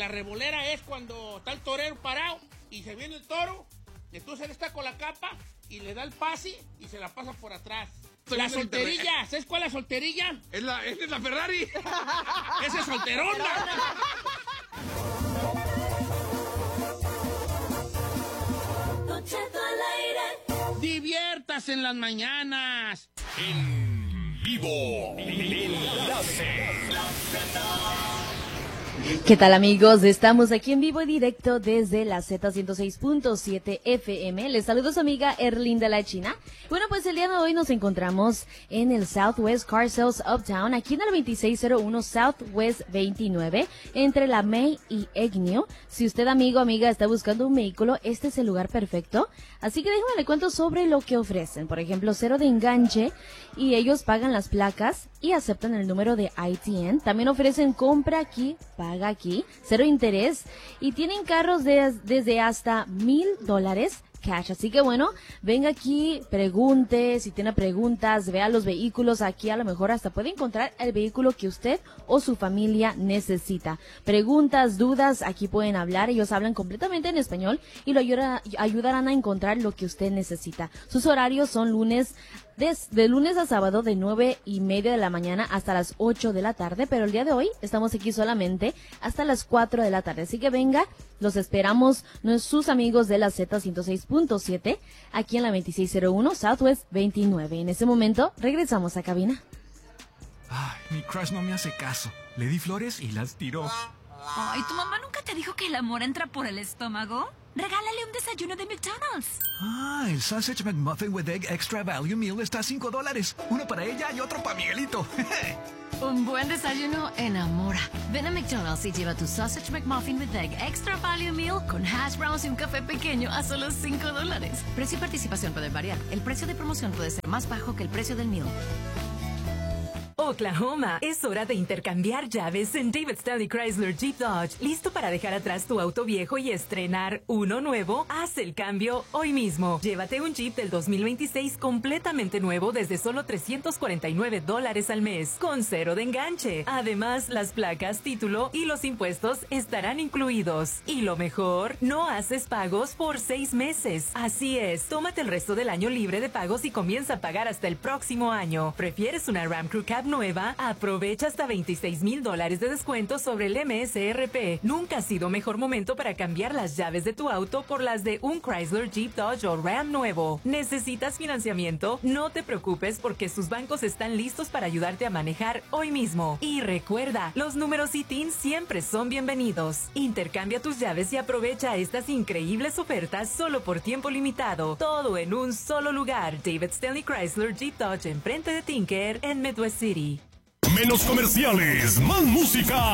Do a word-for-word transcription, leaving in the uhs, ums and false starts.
la revolera es cuando está el torero parado y se viene el toro, entonces él está con la capa y le da el pase y se la pasa por atrás. La solterilla, ¿sabes cuál es la solterilla? Es la, es la Ferrari. Esa es solterona. Diviértase en las mañanas. En vivo. Enlace. ¿Qué tal, amigos? Estamos aquí en vivo y directo desde la Z ciento seis punto siete F M. Les saludo a su amiga Erlinda la China. Bueno, pues el día de hoy nos encontramos en el Southwest Car Sales Uptown, aquí en el veintiséis cero uno Southwest veintinueve, entre la May y Agnew. Si usted, amigo o amiga, está buscando un vehículo, este es el lugar perfecto. Así que déjame le cuento sobre lo que ofrecen. Por ejemplo, cero de enganche, y ellos pagan las placas y aceptan el número de I T N. También ofrecen compra aquí, paga aquí, cero interés, y tienen carros de, desde hasta mil dólares cash. Así que bueno, venga aquí, pregunte, si tiene preguntas, vea los vehículos aquí, a lo mejor hasta puede encontrar el vehículo que usted o su familia necesita. Preguntas, dudas, aquí pueden hablar, ellos hablan completamente en español y lo ayuda, ayudarán a encontrar lo que usted necesita. Sus horarios son lunes De, de lunes a sábado de nueve y media de la mañana hasta las ocho de la tarde, pero el día de hoy estamos aquí solamente hasta las cuatro de la tarde. Así que venga, los esperamos, no, sus amigos de la Z ciento seis punto siete, aquí en la veintiséis cero uno Southwest veintinueve. En ese momento, regresamos a cabina. Ay, mi crush no me hace caso. Le di flores y las tiró. Ay, ¿tu mamá nunca te dijo que el amor entra por el estómago? Regálale un desayuno de McDonald's. Ah, el Sausage McMuffin with Egg Extra Value Meal está a cinco dólares. Uno para ella y otro para Miguelito. Un buen desayuno enamora. Ven a McDonald's y lleva tu Sausage McMuffin with Egg Extra Value Meal con hash browns y un café pequeño a solo cinco dólares. Precio y participación pueden variar. El precio de promoción puede ser más bajo que el precio del meal. Oklahoma, es hora de intercambiar llaves en David Stanley Chrysler Jeep Dodge. ¿Listo para dejar atrás tu auto viejo y estrenar uno nuevo? Haz el cambio hoy mismo. Llévate un Jeep del dos mil veintiséis completamente nuevo desde solo trescientos cuarenta y nueve dólares al mes, con cero de enganche. Además, las placas, título y los impuestos estarán incluidos. Y lo mejor, no haces pagos por seis meses. Así es, tómate el resto del año libre de pagos y comienza a pagar hasta el próximo año. ¿Prefieres una Ram Crew Cab nueva? Aprovecha hasta veintiséis mil dólares de descuento sobre el M S R P. Nunca ha sido mejor momento para cambiar las llaves de tu auto por las de un Chrysler, Jeep, Dodge o Ram nuevo. ¿Necesitas financiamiento? No te preocupes porque sus bancos están listos para ayudarte a manejar hoy mismo. Y recuerda, los números I T I N siempre son bienvenidos. Intercambia tus llaves y aprovecha estas increíbles ofertas solo por tiempo limitado. Todo en un solo lugar. David Stanley Chrysler Jeep Dodge enfrente de Tinker en Midwest City. Menos comerciales, más música.